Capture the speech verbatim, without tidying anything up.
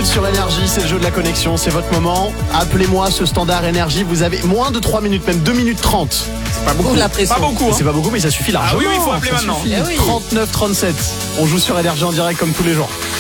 minutes sur Énergie, c'est le jeu de la connexion, c'est votre moment. Appelez-moi ce standard Énergie, vous avez moins de trois minutes, même deux minutes trente. C'est pas beaucoup. la pression. Pas beaucoup. Hein. C'est pas beaucoup, mais ça suffit largement. Ah oui, oui, il faut appeler ça maintenant. suffit. Eh oui. trente-neuf trente-sept. On joue sur Énergie en direct comme tous les jours.